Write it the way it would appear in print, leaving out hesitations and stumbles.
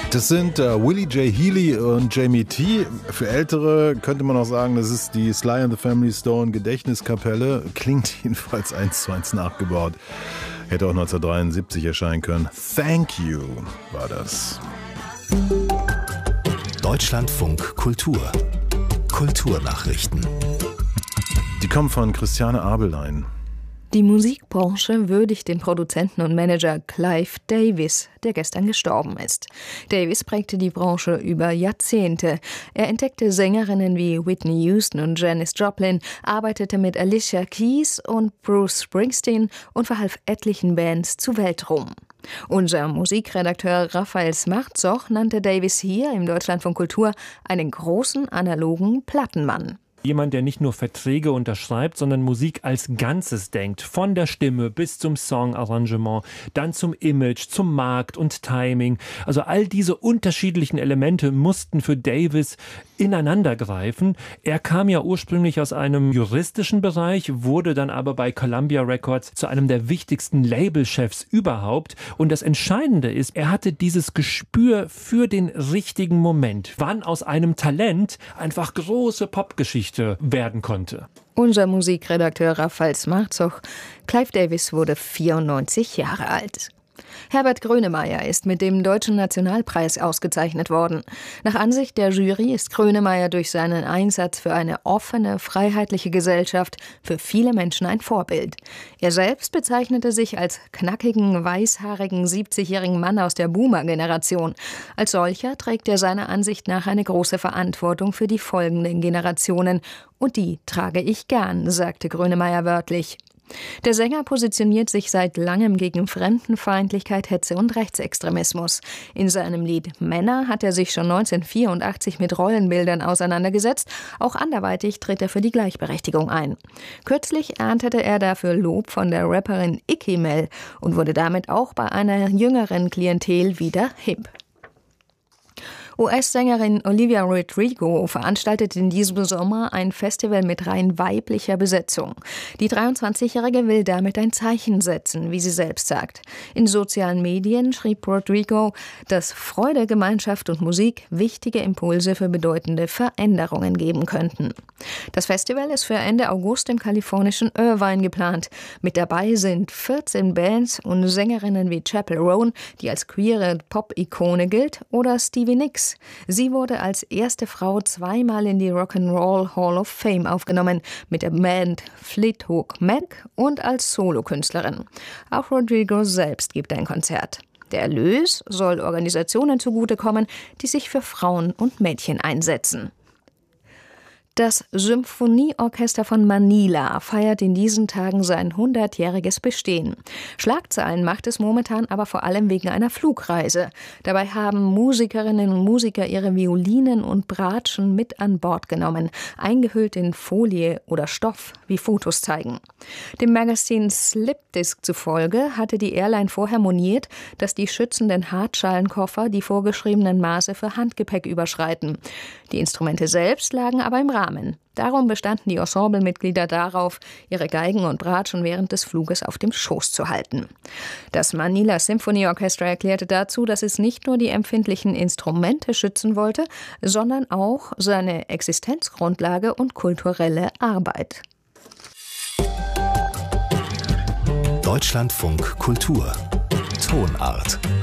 Das sind Willie J. Healy und Jamie T. Für Ältere könnte man auch sagen, das ist die Sly and the Family Stone Gedächtniskapelle. Klingt jedenfalls 1:1 nachgebaut. Hätte auch 1973 erscheinen können. Thank You war das. Deutschlandfunk Kultur. Kulturnachrichten. Die kommen von Christiane Abelein. Die Musikbranche würdigt den Produzenten und Manager Clive Davis, der gestern gestorben ist. Davis prägte die Branche über Jahrzehnte. Er entdeckte Sängerinnen wie Whitney Houston und Janis Joplin, arbeitete mit Alicia Keys und Bruce Springsteen und verhalf etlichen Bands zu Weltruhm. Unser Musikredakteur Raphael Smartzoch nannte Davis hier im Deutschlandfunk Kultur einen großen analogen Plattenmann. Jemand, der nicht nur Verträge unterschreibt, sondern Musik als Ganzes denkt. Von der Stimme bis zum Songarrangement, dann zum Image, zum Markt und Timing. Also all diese unterschiedlichen Elemente mussten für Davis ineinandergreifen. Er kam ja ursprünglich aus einem juristischen Bereich, wurde dann aber bei Columbia Records zu einem der wichtigsten Labelchefs überhaupt. Und das Entscheidende ist, er hatte dieses Gespür für den richtigen Moment, wann aus einem Talent einfach große Popgeschichte werden konnte. Unser Musikredakteur Raphael Smartzoch. Clive Davis wurde 94 Jahre alt. Herbert Grönemeyer ist mit dem Deutschen Nationalpreis ausgezeichnet worden. Nach Ansicht der Jury ist Grönemeyer durch seinen Einsatz für eine offene, freiheitliche Gesellschaft für viele Menschen ein Vorbild. Er selbst bezeichnete sich als knackigen, weißhaarigen, 70-jährigen Mann aus der Boomer-Generation. Als solcher trägt er seiner Ansicht nach eine große Verantwortung für die folgenden Generationen. Und die trage ich gern, sagte Grönemeyer wörtlich. Der Sänger positioniert sich seit langem gegen Fremdenfeindlichkeit, Hetze und Rechtsextremismus. In seinem Lied Männer hat er sich schon 1984 mit Rollenbildern auseinandergesetzt. Auch anderweitig tritt er für die Gleichberechtigung ein. Kürzlich erntete er dafür Lob von der Rapperin Icky Mel und wurde damit auch bei einer jüngeren Klientel wieder hip. US-Sängerin Olivia Rodrigo veranstaltet in diesem Sommer ein Festival mit rein weiblicher Besetzung. Die 23-Jährige will damit ein Zeichen setzen, wie sie selbst sagt. In sozialen Medien schrieb Rodrigo, dass Freude, Gemeinschaft und Musik wichtige Impulse für bedeutende Veränderungen geben könnten. Das Festival ist für Ende August im kalifornischen Irvine geplant. Mit dabei sind 14 Bands und Sängerinnen wie Chappell Roan, die als queere Pop-Ikone gilt, oder Stevie Nicks. Sie wurde als erste Frau 2-mal in die Rock'n'Roll Hall of Fame aufgenommen, mit der Band Fleetwood Mac und als Solokünstlerin. Auch Rodrigo selbst gibt ein Konzert. Der Erlös soll Organisationen zugutekommen, die sich für Frauen und Mädchen einsetzen. Das Symphonieorchester von Manila feiert in diesen Tagen sein 100-jähriges Bestehen. Schlagzeilen macht es momentan aber vor allem wegen einer Flugreise. Dabei haben Musikerinnen und Musiker ihre Violinen und Bratschen mit an Bord genommen, eingehüllt in Folie oder Stoff, wie Fotos zeigen. Dem Magazin Slipdisc zufolge hatte die Airline vorher moniert, dass die schützenden Hartschalenkoffer die vorgeschriebenen Maße für Handgepäck überschreiten. Die Instrumente selbst lagen aber im Rahmen. Darum bestanden die Ensemblemitglieder darauf, ihre Geigen und Bratschen während des Fluges auf dem Schoß zu halten. Das Manila Symphony Orchestra erklärte dazu, dass es nicht nur die empfindlichen Instrumente schützen wollte, sondern auch seine Existenzgrundlage und kulturelle Arbeit. Deutschlandfunk Kultur. Tonart.